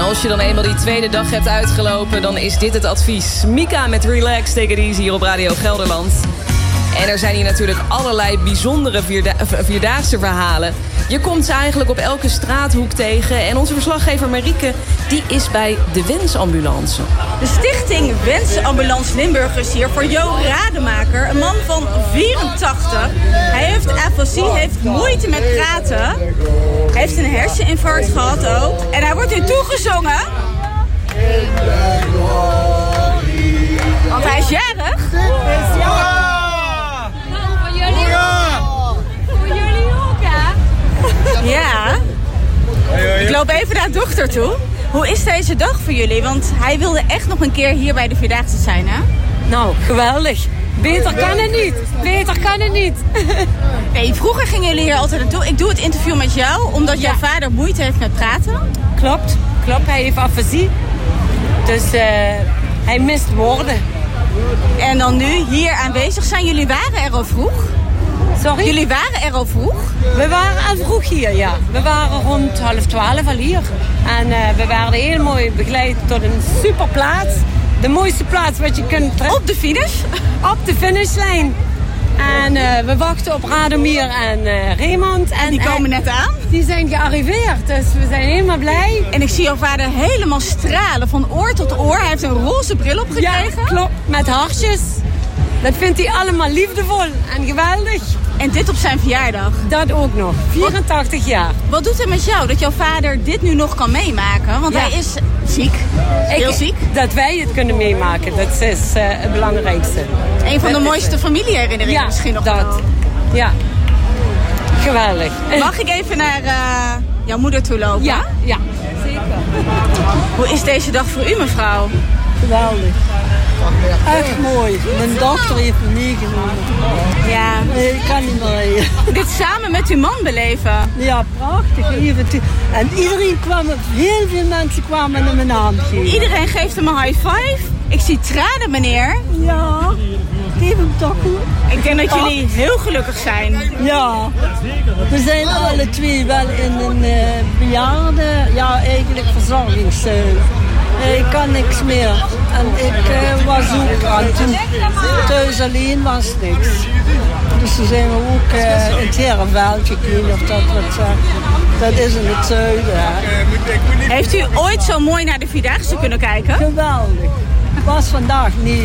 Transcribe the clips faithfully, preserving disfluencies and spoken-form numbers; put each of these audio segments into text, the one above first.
als je dan eenmaal die tweede dag hebt uitgelopen, dan is dit het advies. Mika met Relax, Take It Easy hier op Radio Gelderland. En er zijn hier natuurlijk allerlei bijzondere vierda- vierdaagse verhalen. Je komt ze eigenlijk op elke straathoek tegen. En onze verslaggever Marieke, die is bij de Wensambulance. De stichting Wensambulance Limburg is hier voor Jo Rademaker. Een man van vierentachtig. Hij heeft afasie, heeft moeite met praten. Hij heeft een herseninfarct gehad ook. En hij wordt hier toegezongen. Want hij is jarig. Ja! Voor jullie ook. Voor jullie ook, hè? Ja. Ik loop even naar de dochter toe. Hoe is deze dag voor jullie? Want hij wilde echt nog een keer hier bij de Vierdaagse zijn, hè? Nou, geweldig. Beter kan het niet. Beter kan het niet. Nee, vroeger gingen jullie hier altijd naartoe. Ik doe het interview met jou, omdat jouw ja. vader moeite heeft met praten. Klopt, klopt. Hij heeft afasie. Dus uh, hij mist woorden. En dan nu hier aanwezig zijn. Jullie waren er al vroeg. Sorry? Jullie waren er al vroeg? We waren al vroeg hier, ja. We waren rond half twaalf al hier. En uh, we werden heel mooi begeleid tot een super plaats. De mooiste plaats wat je kunt trekken. Op de finish? Op de finishlijn. En uh, we wachten op Radomir en uh, Raymond. En die komen net aan? Die zijn gearriveerd, dus we zijn helemaal blij. En ik zie jouw vader helemaal stralen van oor tot oor. Hij heeft een roze bril opgekregen. Ja, klopt. Met hartjes. Dat vindt hij allemaal liefdevol en geweldig. En dit op zijn verjaardag? Dat ook nog. vierentachtig jaar. Wat doet het met jou dat jouw vader dit nu nog kan meemaken? Want ja. hij is ziek. Heel Ik, ziek. Dat wij het kunnen meemaken, dat is uh, het belangrijkste. Een van dat de mooiste is, familieherinneringen ja, misschien nog dat. wel. Ja, geweldig. Mag ik even naar uh, jouw moeder toe lopen? Ja, ja, zeker. Hoe is deze dag voor u, mevrouw? Geweldig. Echt mooi. Mijn dochter heeft me meegenomen. Ja. Nee, ik kan niet meer rijden. Dit samen met uw man beleven? Ja, prachtig. Even en iedereen kwam, heel veel mensen kwamen naar mijn naam geven. Iedereen geeft hem een high five. Ik zie tranen, meneer. Ja, geef hem toch goed. Ik denk dat jullie heel gelukkig zijn. Ja, we zijn alle twee wel in een uh, bejaarde, ja eigenlijk verzorgingshuis. Ik kan niks meer. En ik uh, was ook aan toen thuis alleen was niks. Dus toen zijn we ook uh, in het Herenveld, ik weet niet of dat wat zegt. Dat is in het zuiden. Hè. Heeft u ooit zo mooi naar de Vierdaagse kunnen kijken? Geweldig. Was vandaag niet.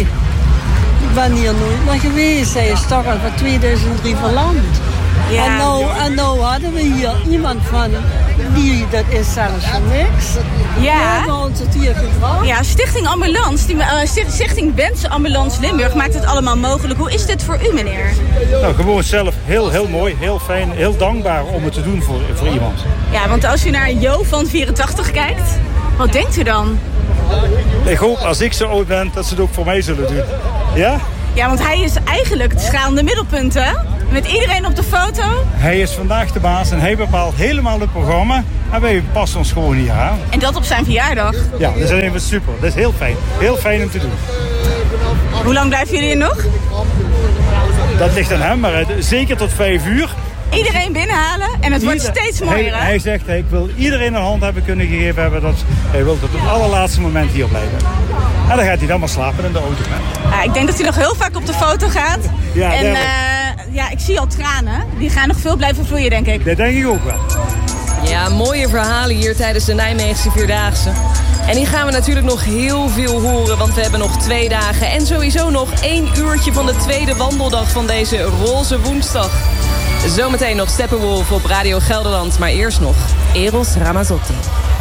Ik ben hier nooit meer geweest. Hij is toch al van tweeduizend drie verland. Ja. En, nou, en nou hadden we hier iemand van die, dat is zelfs voor niks. Ja. We hebben ons het hier gevraagd. Ja, Stichting Ambulance, die, uh, Stichting Wensambulance Limburg maakt het allemaal mogelijk. Hoe is dit voor u, meneer? Nou, gewoon zelf heel, heel mooi, heel fijn, heel dankbaar om het te doen voor, voor iemand. Ja, want als u naar Jo van vierentachtig kijkt, wat denkt u dan? Ik hoop als ik zo oud ben, dat ze het ook voor mij zullen doen. Ja? Ja, want hij is eigenlijk het stralende middelpunt, hè? Met iedereen op de foto. Hij is vandaag de baas en hij bepaalt helemaal het programma. En wij passen ons gewoon hier aan. En dat op zijn verjaardag. Ja, dat is even super. Dat is heel fijn. Heel fijn om te doen. Hoe lang blijven jullie hier nog? Dat ligt aan hem, maar zeker tot vijf uur. Iedereen binnenhalen en het wordt steeds mooier, hij, hè? hij zegt, ik wil iedereen een hand hebben kunnen gegeven hebben. Dat hij wil tot het allerlaatste moment hier blijven. En dan gaat hij dan maar slapen in de auto. Ja, ik denk dat hij nog heel vaak op de foto gaat. Ja, en uh, ja, ik zie al tranen. Die gaan nog veel blijven vloeien, denk ik. Dat denk ik ook wel. Ja, mooie verhalen hier tijdens de Nijmeegse Vierdaagse. En die gaan we natuurlijk nog heel veel horen, want we hebben nog twee dagen. En sowieso nog één uurtje van de tweede wandeldag van deze roze woensdag. Zometeen nog Steppenwolf op Radio Gelderland, maar eerst nog Eros Ramazzotti.